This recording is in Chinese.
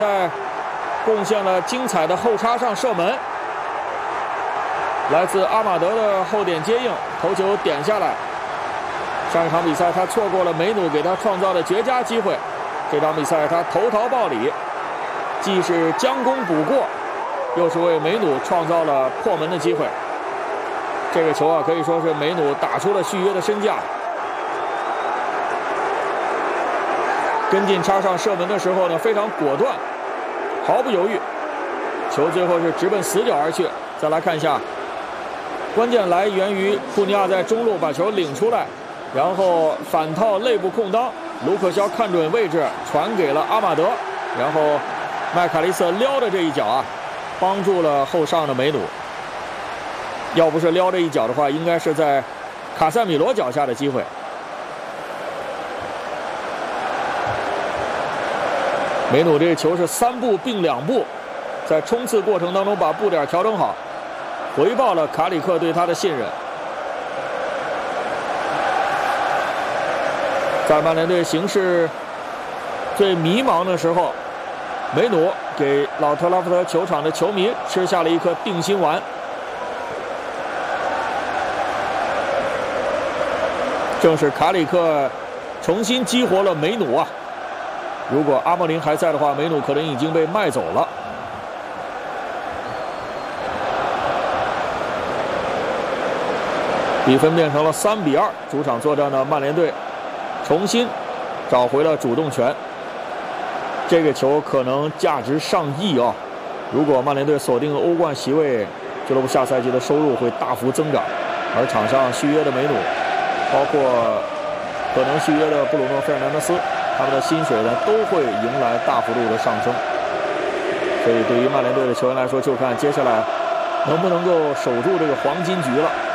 在贡献了精彩的后插上射门，来自阿马德的后点接应，头球点下来。上一场比赛他错过了梅努给他创造的绝佳机会，这场比赛他投桃报李，既是将功补过，又是为梅努创造了破门的机会。这个球啊，可以说是梅努打出了续约的身价。跟进插上射门的时候呢，非常果断，毫不犹豫，球最后是直奔死角而去。再来看一下，关键来源于库尼亚在中路把球领出来，然后反套内部空当，卢克肖看准位置传给了阿马德，然后麦卡利瑟撩的这一脚啊，帮助了后上的梅努。要不是撩这一脚的话，应该是在卡塞米罗脚下的机会。梅努这个球是3步并2步，在冲刺过程当中把步点调整好，回报了卡里克对他的信任。在曼联队形势最迷茫的时候，梅努给老特拉福德球场的球迷吃下了一颗定心丸。正是卡里克重新激活了梅努啊！如果阿莫林还在的话，梅努可能已经被卖走了。比分变成了3比2，主场作战的曼联队重新找回了主动权。这个球可能价值上亿啊！如果曼联队锁定了欧冠席位，俱乐部下赛季的收入会大幅增长。而场上续约的梅努，包括可能续约的布鲁诺·费尔南德斯，他们的薪水呢都会迎来大幅度的上升。所以对于曼联队的球员来说，就看接下来能不能够守住这个黄金局了。